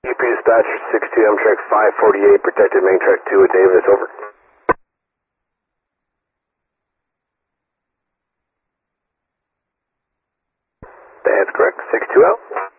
EP dispatch 62 Amtrak 548, protected main track 2 at Davis, over. That's correct, 62 out.